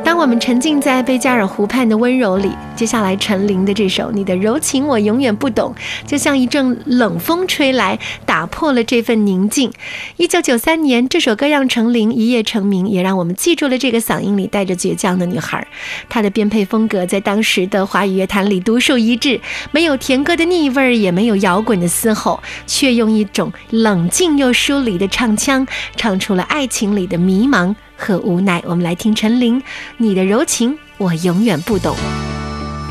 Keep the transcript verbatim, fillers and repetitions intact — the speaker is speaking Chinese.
当我们沉浸在贝加尔湖畔的温柔里，接下来陈琳的这首《你的柔情我永远不懂》，就像一阵冷风吹来，打破了这份宁静。一九九三年，这首歌让陈琳一夜成名，也让我们记住了这个嗓音里带着倔强的女孩。她的编配风格在当时的华语乐坛里独树一帜，没有甜歌的腻味，也没有摇滚的嘶吼，却用一种冷静又疏离的唱腔，唱出了爱情里的迷茫和无奈。我们来听陈琳，你的柔情我永远不懂。